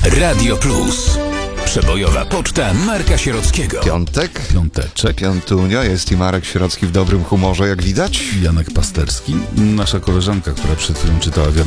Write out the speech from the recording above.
Radio Plus. Przebojowa poczta Marka Sierockiego. Piątek, Piąteczek. piątunio, jest i Marek Sierocki w dobrym humorze, jak widać. Janek Pasterski. Nasza koleżanka, która przed chwilą czytała